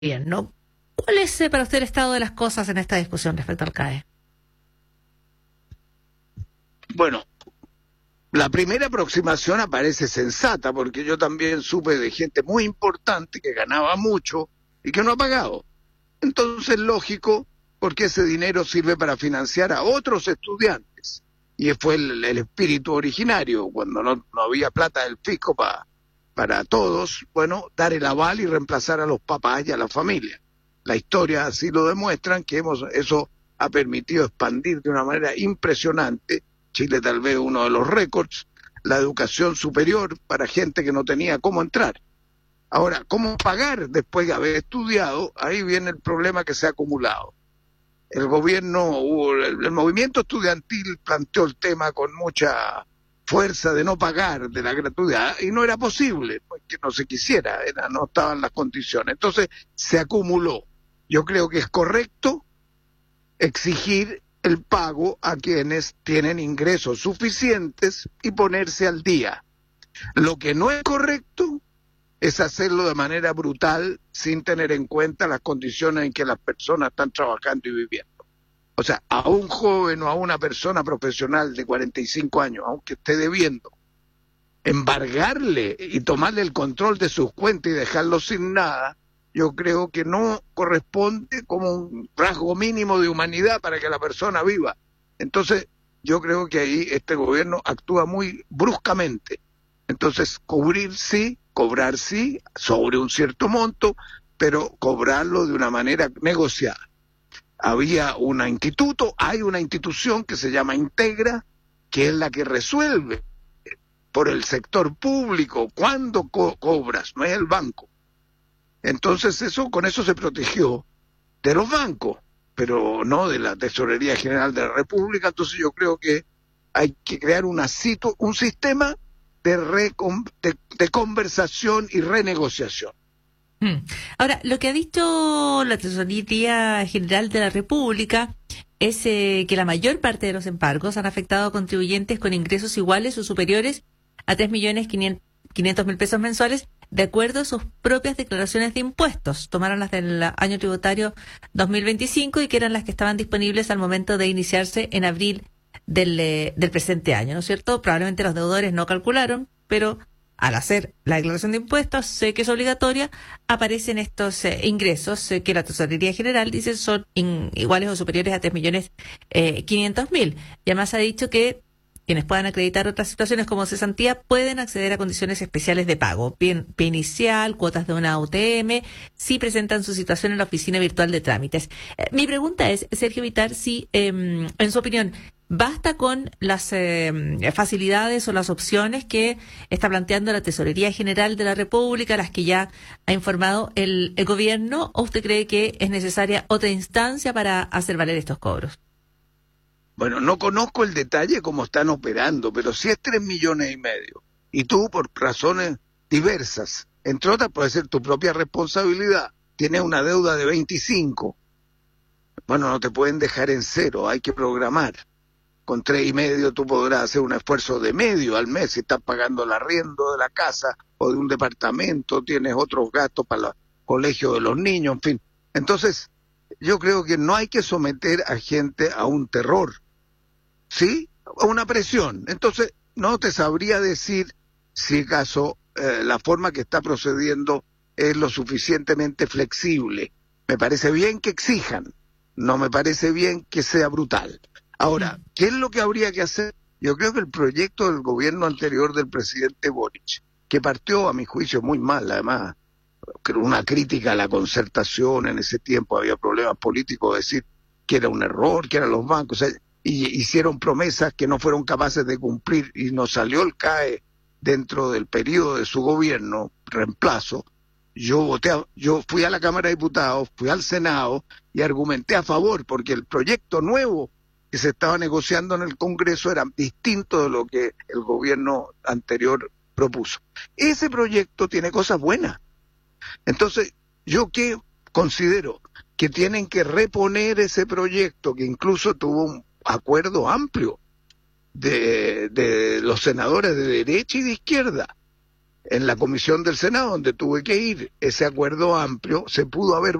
gobierno. ¿Cuál es para usted el estado de las cosas en esta discusión respecto al CAE? Bueno, la primera aproximación aparece sensata, porque yo también supe de gente muy importante que ganaba mucho y que no ha pagado. Entonces, lógico, porque ese dinero sirve para financiar a otros estudiantes. Y fue el espíritu originario, cuando no había plata del fisco para todos, bueno, dar el aval y reemplazar a los papás y a la familia. La historia así lo demuestran, que eso ha permitido expandir de una manera impresionante. Chile tal vez uno de los récords, la educación superior para gente que no tenía cómo entrar. Ahora, ¿cómo pagar después de haber estudiado? Ahí viene el problema que se ha acumulado. El movimiento estudiantil planteó el tema con mucha fuerza de no pagar de la gratuidad y no era posible, porque no se quisiera, no estaban las condiciones. Entonces se acumuló. Yo creo que es correcto exigir el pago a quienes tienen ingresos suficientes y ponerse al día. Lo que no es correcto es hacerlo de manera brutal sin tener en cuenta las condiciones en que las personas están trabajando y viviendo. O sea, a un joven o a una persona profesional de 45 años, aunque esté debiendo, embargarle y tomarle el control de sus cuentas y dejarlo sin nada, yo creo que no corresponde como un rasgo mínimo de humanidad para que la persona viva. Entonces, yo creo que ahí este gobierno actúa muy bruscamente. Entonces, cubrir sí, cobrar sí, sobre un cierto monto, pero cobrarlo de una manera negociada. Había hay una institución que se llama Integra, que es la que resuelve por el sector público cuándo cobras, no es el banco. Entonces con eso se protegió de los bancos, pero no de la Tesorería General de la República. Entonces yo creo que hay que crear un sistema de conversación y renegociación. Ahora, lo que ha dicho la Tesorería General de la República es que la mayor parte de los embargos han afectado a contribuyentes con ingresos iguales o superiores a 3.500.000 pesos mensuales, de acuerdo a sus propias declaraciones de impuestos. Tomaron las del año tributario 2025 y que eran las que estaban disponibles al momento de iniciarse en abril del presente año, ¿no es cierto? Probablemente los deudores no calcularon, pero al hacer la declaración de impuestos, sé que es obligatoria, aparecen estos ingresos que la Tesorería General dice son iguales o superiores a 3.500.000. Y además ha dicho que quienes puedan acreditar otras situaciones como cesantía pueden acceder a condiciones especiales de pago, pie inicial, cuotas de una UTM, si presentan su situación en la oficina virtual de trámites. Mi pregunta es, Sergio Vittar, si en su opinión ¿basta con las facilidades o las opciones que está planteando la Tesorería General de la República, las que ya ha informado el gobierno, o usted cree que es necesaria otra instancia para hacer valer estos cobros? Bueno, no conozco el detalle cómo están operando, pero si es 3,5 millones, y tú por razones diversas, entre otras puede ser tu propia responsabilidad, tienes una deuda de 25, bueno, no te pueden dejar en cero, hay que programar. Con 3,5 tú podrás hacer un esfuerzo de medio al mes si estás pagando el arriendo de la casa o de un departamento, tienes otros gastos para el colegio de los niños, en fin. Entonces, yo creo que no hay que someter a gente a un terror, ¿sí? A una presión. Entonces, no te sabría decir si acaso la forma que está procediendo es lo suficientemente flexible. Me parece bien que exijan, no me parece bien que sea brutal. Ahora, ¿qué es lo que habría que hacer? Yo creo que el proyecto del gobierno anterior del presidente Boric, que partió a mi juicio muy mal, además, una crítica a la concertación, en ese tiempo había problemas políticos, decir que era un error, que eran los bancos, o sea, y hicieron promesas que no fueron capaces de cumplir y nos salió el CAE dentro del periodo de su gobierno, reemplazo. Yo fui a la Cámara de Diputados, fui al Senado y argumenté a favor, porque el proyecto nuevo que se estaba negociando en el Congreso era distinto de lo que el gobierno anterior propuso. Ese proyecto tiene cosas buenas. Entonces, yo que considero que tienen que reponer ese proyecto, que incluso tuvo un acuerdo amplio de los senadores de derecha y de izquierda, en la comisión del Senado, donde tuve que ir. Ese acuerdo amplio se pudo haber